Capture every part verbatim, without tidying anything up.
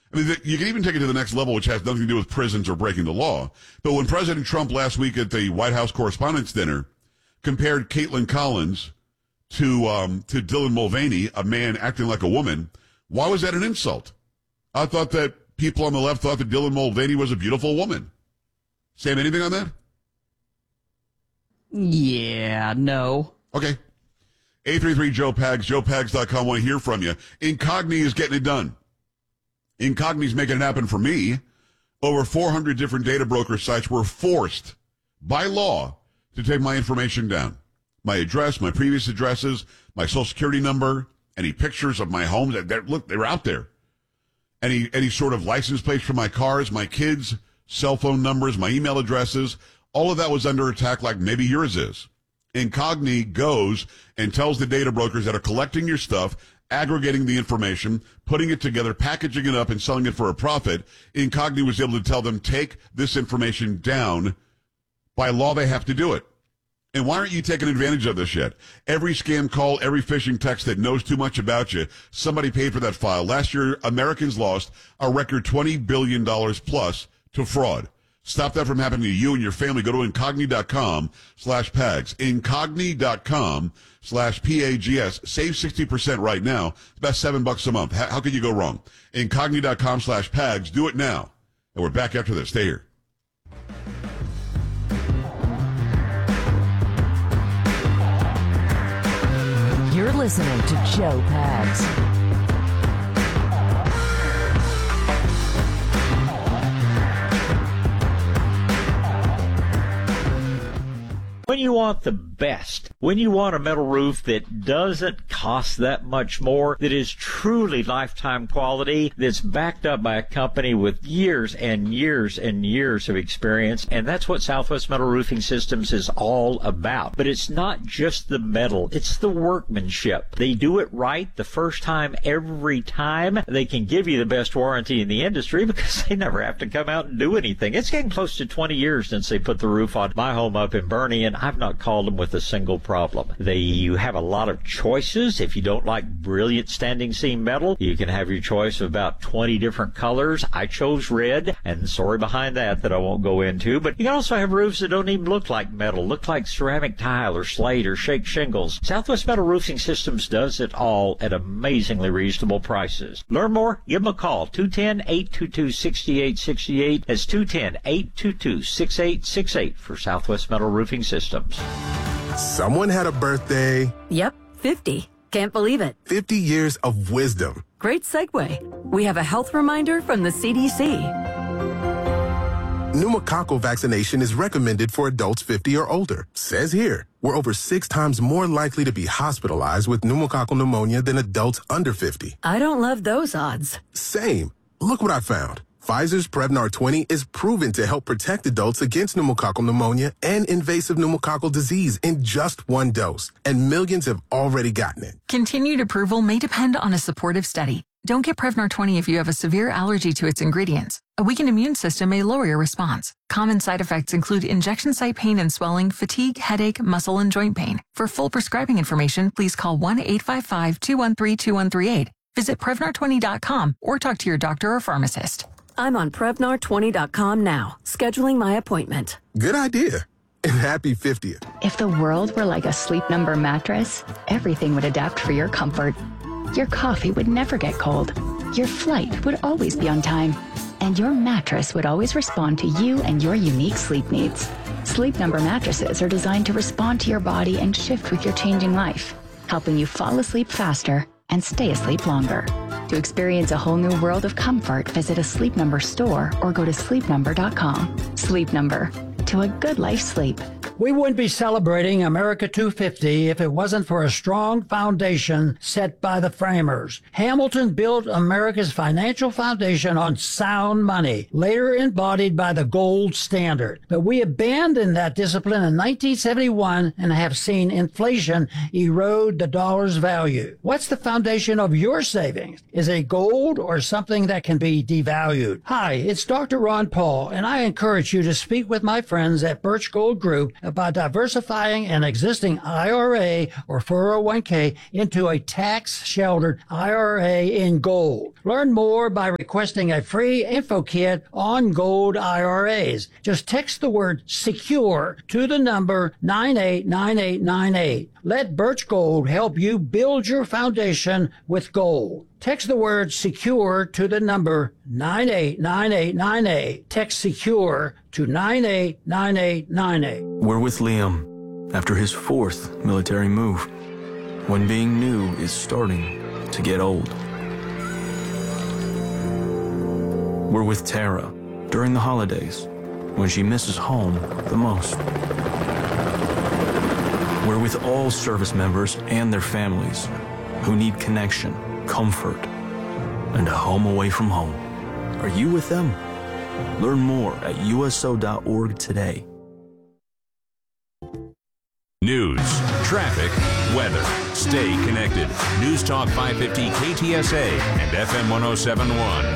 I mean, you can even take it to the next level, which has nothing to do with prisons or breaking the law. But when President Trump last week at the White House Correspondents' Dinner compared Caitlin Collins to um, to Dylan Mulvaney, a man acting like a woman, why was that an insult? I thought that people on the left thought that Dylan Mulvaney was a beautiful woman. Sam, anything on that? Yeah, no. Okay. eight three three Joe Pags, joe pags dot com. Want to hear from you. Incogni is getting it done. Incogni's making it happen for me. Over four hundred different data broker sites were forced by law to take my information down. My address, my previous addresses, my social security number, any pictures of my homes. They're, look, they were out there. Any, any sort of license plates for my cars, my kids' cell phone numbers, my email addresses. All of that was under attack like maybe yours is. Incogni goes and tells the data brokers that are collecting your stuff, aggregating the information, putting it together, packaging it up, and selling it for a profit. Incogni was able to tell them, take this information down. By law, they have to do it. And why aren't you taking advantage of this yet? Every scam call, every phishing text that knows too much about you, somebody paid for that file. Last year, Americans lost a record twenty billion dollars plus to fraud. Stop that from happening to you and your family. Go to incogni.com slash pags. Incogni.com slash P-A-G-S. Save sixty percent right now. It's about seven bucks a month. How, how could you go wrong? Incogni.com slash pags. Do it now. And we're back after this. Stay here. You're listening to Joe Pags. When you want the best, when you want a metal roof that doesn't cost that much more, that is truly lifetime quality, that's backed up by a company with years and years and years of experience, and that's what Southwest Metal Roofing Systems is all about. But it's not just the metal, it's the workmanship. They do it right the first time, every time. They can give you the best warranty in the industry because they never have to come out and do anything. It's getting close to twenty years since they put the roof on my home up in Bernie, and I've not called them with a single problem. They, you have a lot of choices. If you don't like brilliant standing seam metal, you can have your choice of about twenty different colors. I chose red, and the story behind that that I won't go into. But you can also have roofs that don't even look like metal, look like ceramic tile or slate or shake shingles. Southwest Metal Roofing Systems does it all at amazingly reasonable prices. Learn more? Give them a call. two one zero, eight two two, six eight six eight. That's two one zero, eight two two, six eight six eight for Southwest Metal Roofing Systems. Someone had a birthday. Yep, fifty. Can't believe it. fifty years of wisdom. Great segue. We have a health reminder from the C D C. Pneumococcal vaccination is recommended for adults fifty or older. Says here, we're over six times more likely to be hospitalized with pneumococcal pneumonia than adults under fifty. I don't love those odds. Same. Look what I found. Pfizer's Prevnar twenty is proven to help protect adults against pneumococcal pneumonia and invasive pneumococcal disease in just one dose, and millions have already gotten it. Continued approval may depend on a supportive study. Don't get Prevnar twenty if you have a severe allergy to its ingredients. A weakened immune system may lower your response. Common side effects include injection site pain and swelling, fatigue, headache, muscle, and joint pain. For full prescribing information, please call one eight five five, two one three, two one three eight. Visit Prevnar twenty dot com or talk to your doctor or pharmacist. I'm on Prevnar twenty dot com now, scheduling my appointment. Good idea. And happy fiftieth. If the world were like a Sleep Number mattress, everything would adapt for your comfort. Your coffee would never get cold. Your flight would always be on time. And your mattress would always respond to you and your unique sleep needs. Sleep Number mattresses are designed to respond to your body and shift with your changing life, helping you fall asleep faster and stay asleep longer. To experience a whole new world of comfort, visit a Sleep Number store or go to sleep number dot com. Sleep Number, to a good life sleep. We wouldn't be celebrating America two fifty if it wasn't for a strong foundation set by the framers. Hamilton built America's financial foundation on sound money, later embodied by the gold standard. But we abandoned that discipline in nineteen seventy-one and have seen inflation erode the dollar's value. What's the foundation of your savings? Is it gold or something that can be devalued? Hi, it's Doctor Ron Paul, and I encourage you to speak with my friends at Birch Gold Group by diversifying an existing I R A or four oh one k into a tax-sheltered I R A in gold. Learn more by requesting a free info kit on gold I R As. Just text the word SECURE to the number nine eight nine eight nine eight. Let Birch Gold help you build your foundation with gold. Text the word SECURE to the number nine eight nine eight nine eight. Text SECURE to nine eight nine eight nine eight. We're with Liam after his fourth military move, when being new is starting to get old. We're with Tara during the holidays, when she misses home the most. We're with all service members and their families who need connection, comfort, and a home away from home. Are you with them? Learn more at U S O dot org today. News, traffic, weather. Stay connected. News Talk five fifty K T S A and F M one oh seven point one.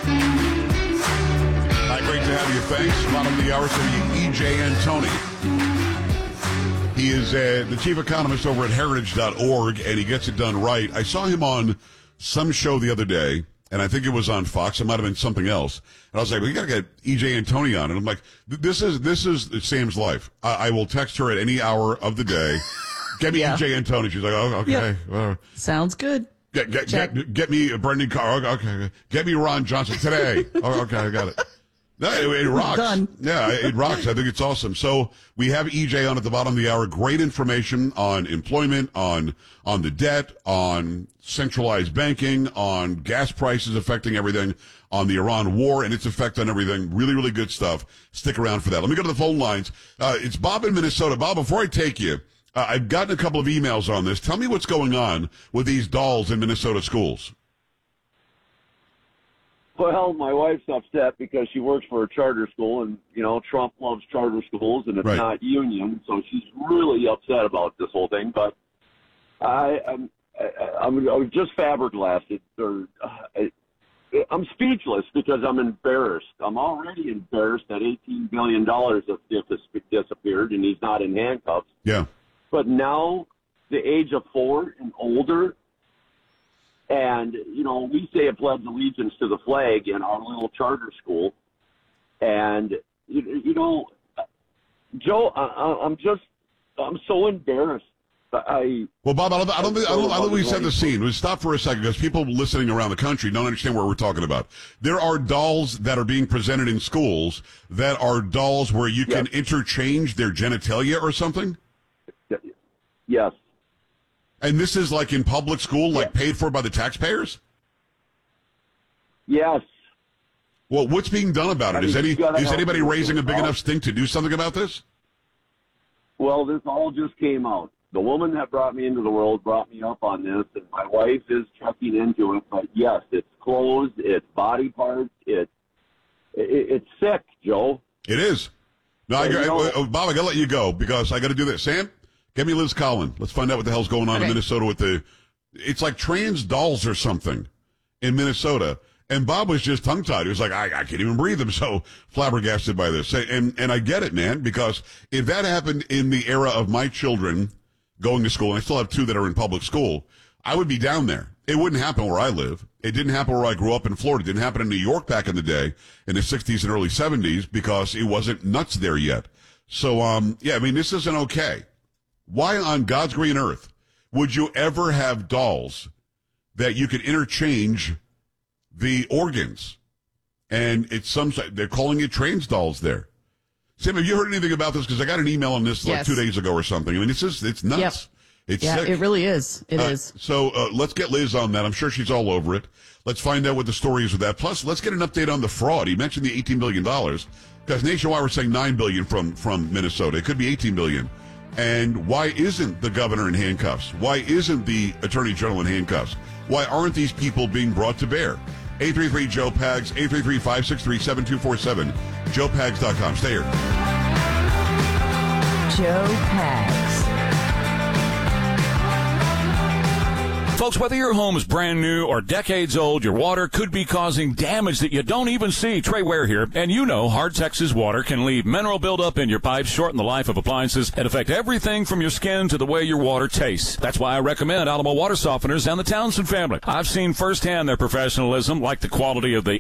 Hi, great to have you. Thanks. Bottom of the hour, so E J Antoni. He is uh, the chief economist over at heritage dot org, and he gets it done right. I saw him on some show the other day, and I think it was on Fox. It might have been something else. And I was like, we got to get E J Antoni on. And I'm like, this is this is Sam's life. I, I will text her at any hour of the day. Get me Yeah. E J Antoni. She's like, oh, okay. Yep. Well, Sounds good. get, get, get, get me Brendan Carr. Okay. Get me Ron Johnson today. Oh, okay, I got it. No, it, it rocks. Done. Yeah, it rocks. I think it's awesome. So we have E J on at the bottom of the hour. Great information on employment, on on the debt, on centralized banking, on gas prices affecting everything, on the Iran war and its effect on everything. Really, really good stuff. Stick around for that. Let me go to the phone lines. Uh, it's Bob in Minnesota. Bob, before I take you, uh, I've gotten a couple of emails on this. Tell me what's going on with these dolls in Minnesota schools. Well, my wife's upset because she works for a charter school, and, you know, Trump loves charter schools, and it's Right. not union, so she's really upset about this whole thing. But I, I'm, I, I'm, I'm just fiberglassed. Or, uh, I, I'm speechless because I'm embarrassed. I'm already embarrassed that eighteen billion dollars has dis- disappeared, and he's not in handcuffs. Yeah. But now, the age of four and older, and, you know, we say a pledge allegiance to the flag in our little charter school. And, you, you know, Joe, I, I'm just, I'm so embarrassed. I Well, Bob, I don't, I don't, think, I don't, I don't think we set the Right. scene. We'll stop for a second because people listening around the country don't understand what we're talking about. There are dolls that are being presented in schools that are dolls where you can Yes. interchange their genitalia or something. Yes. And this is like in public school, like paid for by the taxpayers? Yes. Well, what's being done about it? I Is, mean, any, you gotta is help anybody them raising a with big it. enough stink to do something about this? Well, this all just came out. The woman that brought me into the world brought me up on this, and my wife is checking into it. But yes, it's clothes, it's body parts, it's it, it's sick, Joe. It is. No, I, Well, you I, know- oh, Bob, I got to let you go because I got to do this. Sam, get me Liz Collin. Let's find out what the hell's going on in Okay. Minnesota with the. It's like trans dolls or something in Minnesota. And Bob was just tongue-tied. He was like, I, I can't even breathe. I'm so flabbergasted by this. And and I get it, man, because if that happened in the era of my children going to school, and I still have two that are in public school, I would be down there. It wouldn't happen where I live. It didn't happen where I grew up in Florida. It didn't happen in New York back in the day, in the sixties and early seventies, because it wasn't nuts there yet. So, um, yeah, I mean, this isn't okay. Why on God's green earth would you ever have dolls that you could interchange the organs? And it's some, they're calling it trans dolls there. Sam, have you heard anything about this? Because I got an email on this like Yes. two days ago or something. I mean, it's just, it's nuts. Yep. It's Yeah, sick. it really is. It Uh, is. So uh, let's get Liz on that. I'm sure she's all over it. Let's find out what the story is with that. Plus, let's get an update on the fraud. He mentioned the eighteen billion dollars because nationwide we're saying nine billion dollars from, from Minnesota. It could be eighteen billion dollars. And why isn't the governor in handcuffs? Why isn't the attorney general in handcuffs? Why aren't these people being brought to bear? eight three three Joe Pags, eight three three, five six three, seven two four seven, joe pags dot com. Stay here. Joe Pags. Folks, whether your home is brand new or decades old, your water could be causing damage that you don't even see. Trey Ware here, and you know Hard Texas water can leave mineral buildup in your pipes, shorten the life of appliances, and affect everything from your skin to the way your water tastes. That's why I recommend Alamo Water Softeners and the Townsend family. I've seen firsthand their professionalism, like the quality of the